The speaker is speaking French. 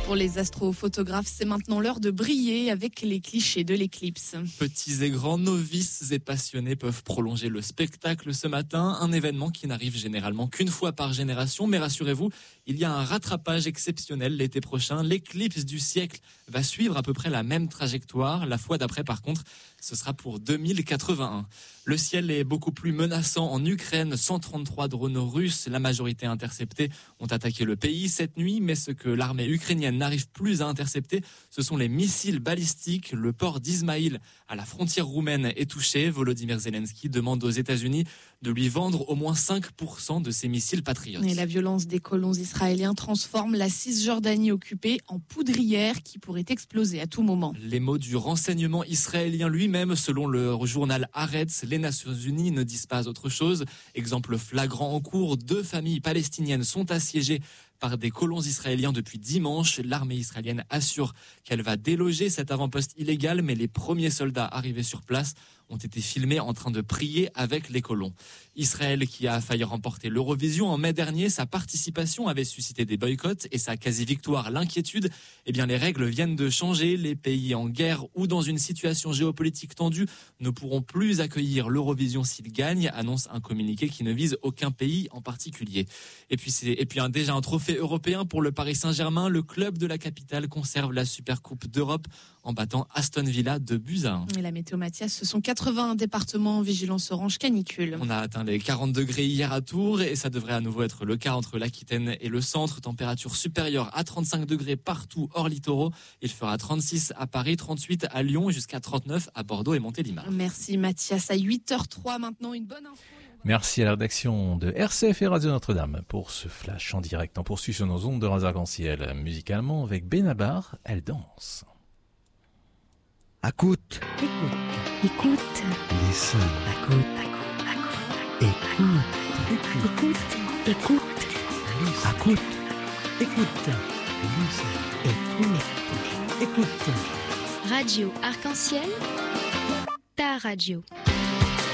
Pour les astrophotographes, c'est maintenant l'heure de briller avec les clichés de l'éclipse. Petits et grands, novices et passionnés peuvent prolonger le spectacle ce matin, un événement qui n'arrive généralement qu'une fois par génération, mais rassurez-vous, il y a un rattrapage exceptionnel l'été prochain. L'éclipse du siècle va suivre à peu près la même trajectoire. La fois d'après, par contre, ce sera pour 2081. Le ciel est beaucoup plus menaçant en Ukraine. 133 drones russes, la majorité interceptés, ont attaqué le pays cette nuit. Mais ce que l'armée ukrainienne n'arrive plus à intercepter, ce sont les missiles balistiques. Le port d'Izmaïl, à la frontière roumaine, est touché. Volodymyr Zelensky demande aux États-Unis de lui vendre au moins 5% de ses missiles patriotes. Et la violence des colons israéliens transforme la Cisjordanie occupée en poudrière qui pourrait exploser à tout moment. Les mots du renseignement israélien lui-même, selon le journal Haaretz, les Nations Unies ne disent pas autre chose. Exemple flagrant en cours, 2 familles palestiniennes sont assiégées par des colons israéliens depuis dimanche. L'armée israélienne assure qu'elle va déloger cet avant-poste illégal, mais les premiers soldats arrivés sur place ont été filmés en train de prier avec les colons. Israël, qui a failli remporter l'Eurovision en mai dernier, sa participation avait suscité des boycotts et sa quasi-victoire l'inquiétude. Eh bien, les règles viennent de changer. Les pays en guerre ou dans une situation géopolitique tendue ne pourront plus accueillir l'Eurovision s'ils gagnent, annonce un communiqué qui ne vise aucun pays en particulier. Et puis déjà un trophée européen pour le Paris Saint-Germain. Le club de la capitale conserve la Supercoupe d'Europe en battant Aston Villa 2-1. Et la météo, Mathias, ce sont 80 départements en vigilance orange canicule. On a atteint les 40 degrés hier à Tours et ça devrait à nouveau être le cas entre l'Aquitaine et le centre. Température supérieure à 35 degrés partout hors littoraux. Il fera 36 à Paris, 38 à Lyon, jusqu'à 39 à Bordeaux et Montélimar. Merci Mathias. À 8h03 maintenant, une bonne info. Merci à la rédaction de RCF et Radio Notre-Dame pour ce flash en direct. On poursuit sur nos ondes de Radio Arc-en-Ciel musicalement avec Benabar, Elle danse. Écoute. Listen. Écoute. Radio Arc-en-Ciel, ta radio.